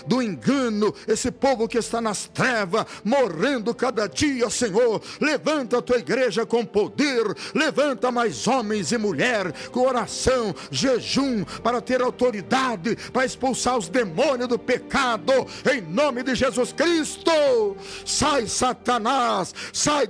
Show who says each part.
Speaker 1: do engano, esse povo que está nas trevas, morrendo cada dia, Senhor. Levanta a tua igreja com poder, levanta mais homens e mulheres com oração, jejum, para ter autoridade, para expulsar os demônios do pecado, em nome de Jesus Cristo. Sai, Satanás, sai